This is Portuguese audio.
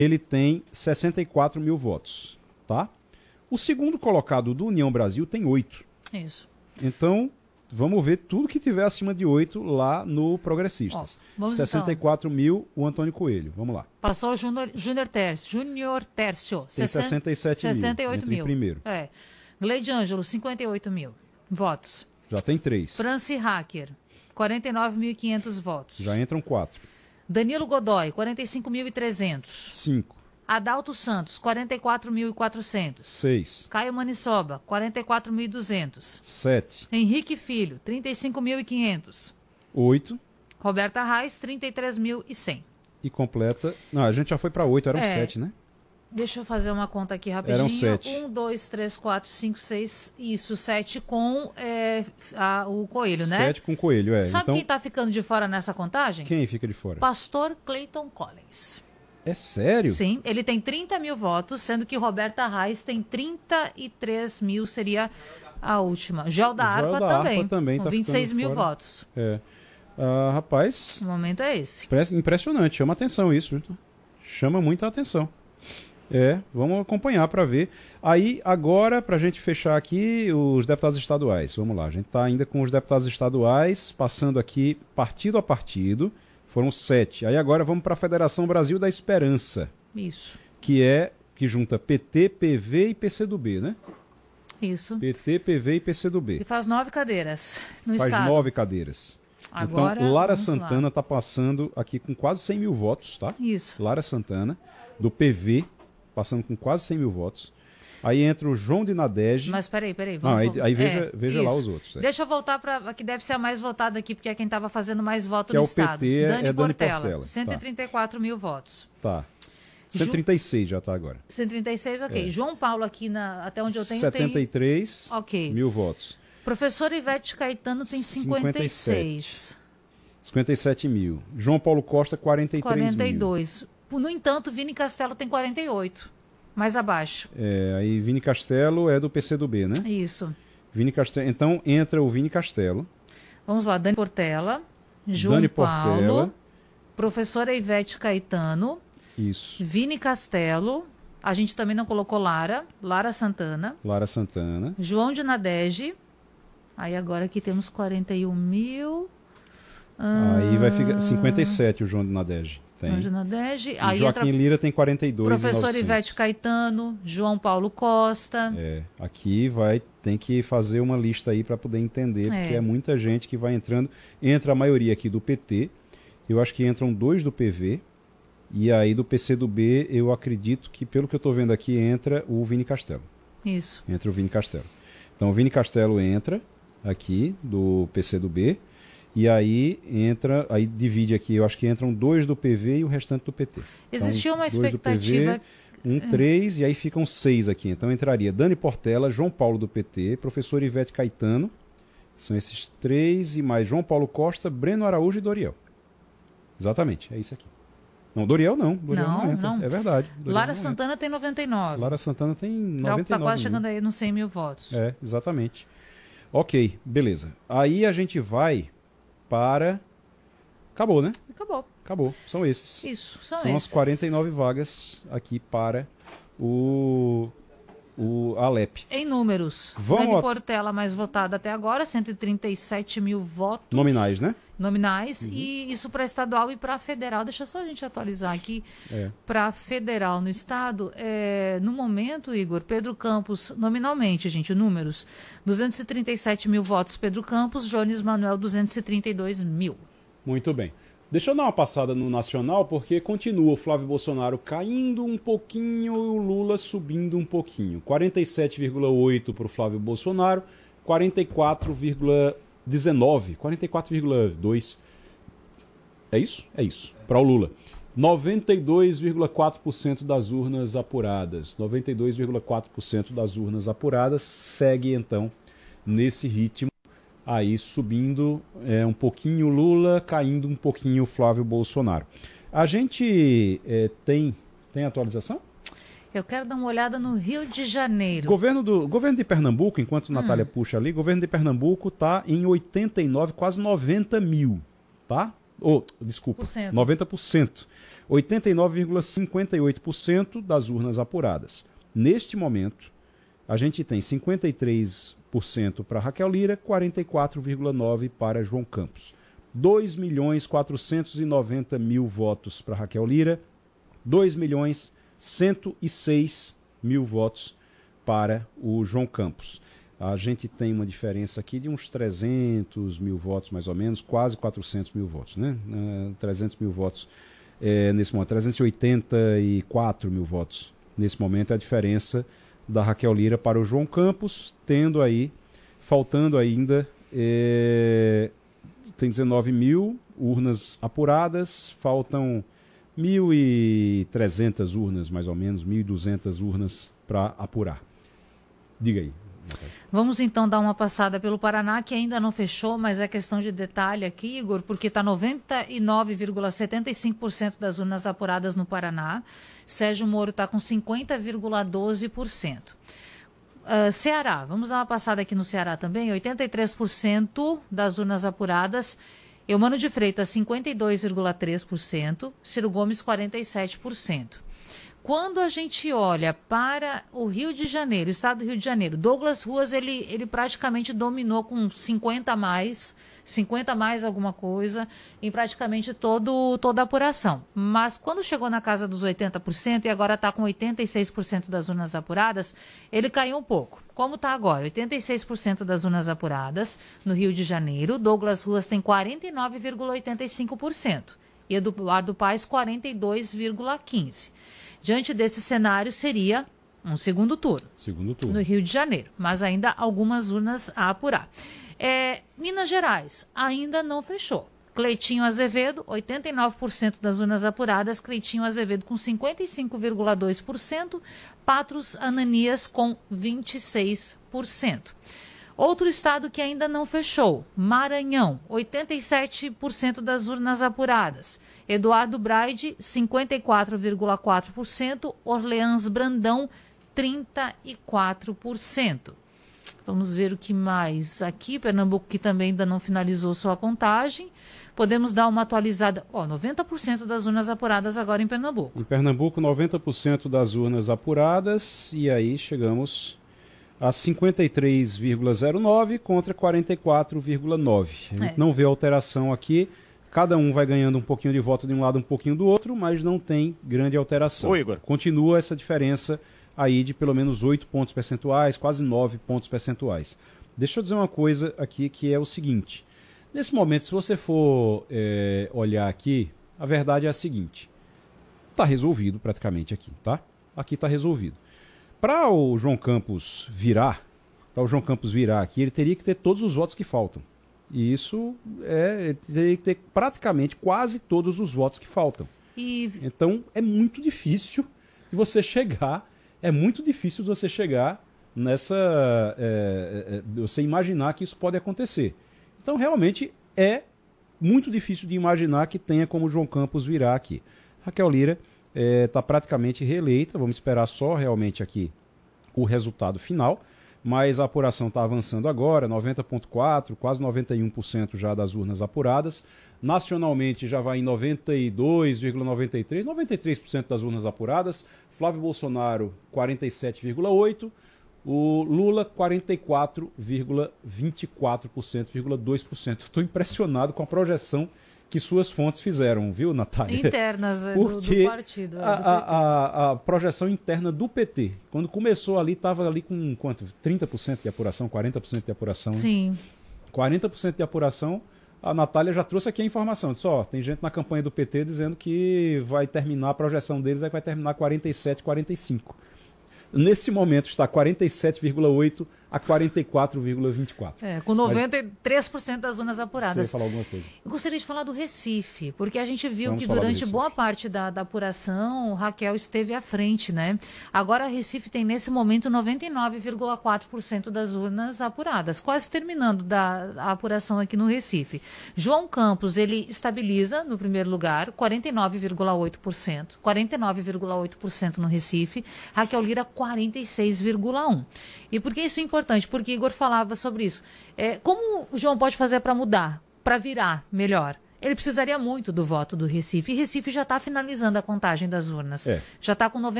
ele tem 64 mil votos, tá? O segundo colocado do União Brasil tem 8. Isso. Então, vamos ver tudo que tiver acima de 8 lá no Progressistas. 64 mil, o Antônio Coelho. Vamos lá. Pastor Júnior Tércio. Tem 67 mil. 68 mil. Em primeiro. Gleide Ângelo, 58 mil votos. Já tem 3. Franci Hacker, 49.500 votos. Já entram 4. Danilo Godoy, 45.300. 5. Adalto Santos, 44.400. 6. Caio Manissoba, 44.200. 7. Henrique Filho, 35.500. 8. Roberta Reis, 33.100. E completa... Não, a gente já foi para 8, eram 7, né? Deixa eu fazer uma conta aqui rapidinho. Eram 7. 1, 2, 3, 4, 5, 6. Isso, 7 com o Coelho, né? 7 com Coelho, Sabe então, quem está ficando de fora nessa contagem? quem fica de fora? Pastor Clayton Collins. É sério? Sim, ele tem 30 mil votos, sendo que Roberta Reis tem 33 mil, seria a última. Joel da Harpa também, com tá 26 mil fora. votos. Rapaz... O momento é esse. Impressionante, chama atenção isso. Viu? Chama muita atenção. Vamos acompanhar para ver. Aí, agora, para a gente fechar aqui, os deputados estaduais. Vamos lá, a gente está ainda com os deputados estaduais, passando aqui partido a partido. Foram 7. Aí agora vamos para a Federação Brasil da Esperança. Isso. Que junta PT, PV e PCdoB, né? Isso. PT, PV e PCdoB. E faz 9 cadeiras no Faz estado. 9 cadeiras. Agora, então, Lara Santana está passando aqui com quase 100 mil votos, tá? Isso. Lara Santana, do PV, passando com quase 100 mil votos. Aí entra o João de Nadege. Mas peraí. Aí veja lá os outros. Deixa eu voltar para que deve ser a mais votada aqui, porque é quem estava fazendo mais voto que no é o estado. PT, Dani Portela. Portela. 134 mil votos. Tá. 136 já está agora. 136, ok. João Paulo aqui, até onde eu tenho, 73 mil votos. Professor Ivete Caetano tem 56. 57 mil. João Paulo Costa, 42 mil. No entanto, Vini Castelo tem 48. Mais abaixo. Aí Vini Castelo é do PCdoB, né? Isso. Vini Castelo. Então entra o Vini Castelo. Vamos lá, Dani Portela, João Paulo, professora Ivete Caetano. Isso. Vini Castelo. A gente também não colocou Lara Santana. João de Nadege. Aí agora aqui temos 41 mil. Aí vai ficar 57 o João de Nadege. Tem. Aí Joaquim Lira tem 42. Professor Ivete Caetano, João Paulo Costa. Aqui tem que fazer uma lista aí para poder entender, porque é muita gente que vai entrando. Entra a maioria aqui do PT, eu acho que entram 2 do PV, e aí do PCdoB eu acredito que, pelo que eu estou vendo aqui, entra o Vini Castelo. Isso. Entra o Vini Castelo. Então o Vini Castelo entra aqui do PCdoB. E aí divide aqui, eu acho que entram 2 do PV e o restante do PT. Existia uma 2 do expectativa... PV, 3 e aí ficam 6 aqui. Então entraria Dani Portela, João Paulo do PT, professor Ivete Caetano, são esses 3 e mais João Paulo Costa, Breno Araújo e Doriel. Exatamente, é isso aqui. Não, Doriel não entra, é verdade. Lara Santana tem 99. Lara Santana tem 99. Está quase chegando aí nos 100 mil votos. Exatamente. Ok, beleza. Aí a gente vai para... Acabou, né? Acabou. São esses. Isso, são esses. as 49 vagas aqui para o Alep. Em números, Dani Portela mais votada até agora, 137 mil votos. Nominais, né? Nominais. E isso para estadual e para federal. Deixa só a gente atualizar aqui. Para federal no estado, no momento, Igor, Pedro Campos, nominalmente, gente, números, 237 mil votos Pedro Campos, Jones Manuel 232 mil. Muito bem. Deixa eu dar uma passada no nacional, porque continua o Flávio Bolsonaro caindo um pouquinho e o Lula subindo um pouquinho. 47,8 para o Flávio Bolsonaro, 44,19, 44,2. É isso? É isso. Para o Lula. 92,4% das urnas apuradas. 92,4% das urnas apuradas. Segue, então, nesse ritmo. Aí subindo um pouquinho Lula, caindo um pouquinho Flávio Bolsonaro. A gente tem atualização? Eu quero dar uma olhada no Rio de Janeiro. Governo de Pernambuco, enquanto Natália puxa ali, governo de Pernambuco está em 89, quase 90 mil, tá? Desculpa, 90%. 89,58% das urnas apuradas. Neste momento, a gente tem 53% para Raquel Lira, 44,9% para João Campos. 2.490.000 votos para Raquel Lira, 2.106.000 votos para o João Campos. A gente tem uma diferença aqui de uns 300.000 votos, mais ou menos, quase 400.000 votos, né? 300.000 votos nesse momento, 384.000 votos. Nesse momento é a diferença da Raquel Lira para o João Campos, faltando ainda, tem 19.000 urnas apuradas, faltam 1.300 urnas, mais ou menos, 1.200 urnas para apurar. Diga aí. Vamos então dar uma passada pelo Paraná, que ainda não fechou, mas é questão de detalhe aqui, Igor, porque está 99,75% das urnas apuradas no Paraná. Sérgio Moro está com 50,12%. Ceará, vamos dar uma passada aqui no Ceará também, 83% das urnas apuradas. Eumano de Freitas, 52,3%, Ciro Gomes, 47%. Quando a gente olha para o Rio de Janeiro, o estado do Rio de Janeiro, Douglas Ruas, ele praticamente dominou com 50 mais alguma coisa, em praticamente toda a apuração. Mas quando chegou na casa dos 80% e agora está com 86% das urnas apuradas, ele caiu um pouco. Como está agora? 86% das urnas apuradas no Rio de Janeiro, Douglas Ruas tem 49,85% e Eduardo Paes 42,15%. Diante desse cenário, seria um segundo turno. No Rio de Janeiro, mas ainda algumas urnas a apurar. Minas Gerais ainda não fechou. Cleitinho Azevedo, 89% das urnas apuradas. Cleitinho Azevedo com 55,2%. Patros Ananias com 26%. Outro estado que ainda não fechou, Maranhão, 87% das urnas apuradas. Eduardo Braide, 54,4%. Orleans Brandão, 34%. Vamos ver o que mais. Aqui, Pernambuco, que também ainda não finalizou sua contagem. Podemos dar uma atualizada. 90% das urnas apuradas agora em Pernambuco. Em Pernambuco, 90% das urnas apuradas. E aí chegamos a 53,09 contra 44,9. A gente não vê alteração aqui. Cada um vai ganhando um pouquinho de voto de um lado, um pouquinho do outro, mas não tem grande alteração. Ô, Igor. Continua essa diferença aí de pelo menos 8 pontos percentuais, quase 9 pontos percentuais. Deixa eu dizer uma coisa aqui que é o seguinte. Nesse momento, se você for olhar aqui, a verdade é a seguinte. Está resolvido praticamente aqui, tá? Aqui está resolvido. Para o João Campos virar aqui, ele teria que ter todos os votos que faltam. E isso ele teria que ter praticamente quase todos os votos que faltam. Então é muito difícil de você chegar nessa... você imaginar que isso pode acontecer. Então realmente é muito difícil de imaginar que tenha como João Campos virar aqui. Raquel Lira está praticamente reeleita, vamos esperar só realmente aqui o resultado final. Mas a apuração está avançando agora, 90,4%, quase 91% já das urnas apuradas. Nacionalmente já vai em 92,93%, 93% das urnas apuradas. Flávio Bolsonaro, 47,8%. O Lula, 44,24%. Estou impressionado com a projeção que suas fontes fizeram, viu, Natália? Internas do partido. A projeção interna do PT, quando começou ali, estava ali com quanto? 30% de apuração, 40% de apuração? Sim. Né? 40% de apuração, a Natália já trouxe aqui a informação. Disse, tem gente na campanha do PT dizendo que vai terminar, a projeção deles vai terminar 47, 45. Nesse momento está 47,8% a 44,24%. Com 93% das urnas apuradas. Você ia falar alguma coisa? Eu gostaria de falar do Recife, porque a gente viu que durante boa parte da apuração, Raquel esteve à frente, né? Agora, Recife tem nesse momento 99,4% das urnas apuradas, quase terminando a apuração aqui no Recife. João Campos, ele estabiliza no primeiro lugar, 49,8% no Recife. Raquel Lira, 46,1%. E por que isso é importante? Porque Igor falava sobre isso. Como o João pode fazer para mudar, para virar melhor? ele precisaria muito do voto do Recife. E Recife já está finalizando a contagem das urnas. Já está com